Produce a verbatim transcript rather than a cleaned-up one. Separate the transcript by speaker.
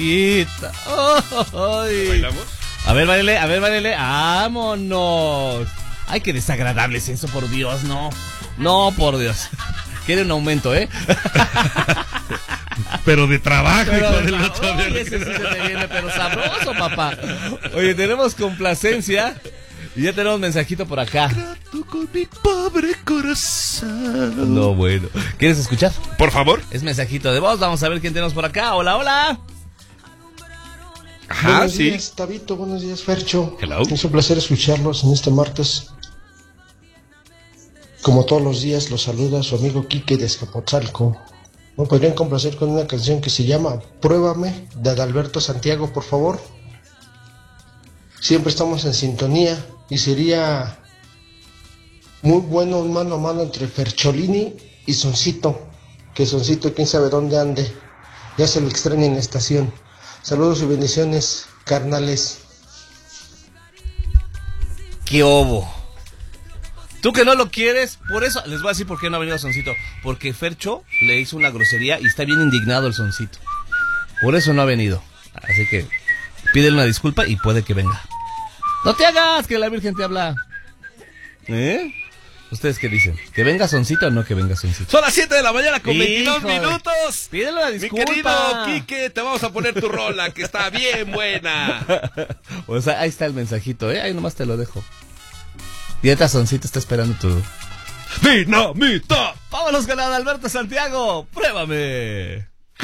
Speaker 1: chiquita. Oh,
Speaker 2: ¿Bailamos?
Speaker 1: A ver, bailele, a ver, bailele. ¡Vámonos! Ay, qué desagradable es eso, por Dios, no. No, por Dios. Quiere un aumento, ¿eh?
Speaker 2: Pero de trabajo,
Speaker 1: pero
Speaker 2: hijo
Speaker 1: de
Speaker 2: del
Speaker 1: tra-
Speaker 2: otro.
Speaker 1: Oye, ese sí se te viene, pero sabroso, papá. Oye, tenemos complacencia. Y ya tenemos mensajito por acá.
Speaker 2: Trato con mi pobre corazón.
Speaker 1: No, bueno. ¿Quieres escuchar?
Speaker 2: Por favor.
Speaker 1: Es mensajito de voz. Vamos a ver quién tenemos por acá. Hola, hola.
Speaker 2: Ajá,
Speaker 3: buenos
Speaker 2: sí.
Speaker 3: días, Tabito, buenos días, Fercho.
Speaker 2: Hello.
Speaker 3: Es un placer escucharlos en este martes. Como todos los días, los saluda su amigo Quique de Escapotzalco. ¿Me podrían complacer con una canción que se llama Pruébame, de Adalberto Santiago, por favor? Siempre estamos en sintonía y sería muy bueno un mano a mano entre Fercholini y Soncito. Que Soncito, quién sabe dónde ande. Ya se lo extraña en la estación. Saludos y bendiciones, carnales.
Speaker 1: ¿Qué obo? Tú que no lo quieres, por eso les voy a decir por qué no ha venido Soncito. Porque Fercho le hizo una grosería y está bien indignado el Soncito. Por eso no ha venido. Así que pídele una disculpa y puede que venga. No te hagas, que la Virgen te habla. ¿Eh? ¿Ustedes qué dicen? ¿Que venga Soncito o no que venga Soncito?
Speaker 2: Son las siete de la mañana con veintidós
Speaker 1: Híjole.
Speaker 2: minutos.
Speaker 1: Pídele una
Speaker 2: Mi
Speaker 1: disculpa.
Speaker 2: querido Quique, te vamos a poner tu rola, que está bien buena.
Speaker 1: O sea, ahí está el mensajito, ¿eh? Ahí nomás te lo dejo. Y esta Soncito está esperando tu...
Speaker 2: ¡Dinamita!
Speaker 1: ¡Vámonos con Adalberto Santiago! ¡Pruébame!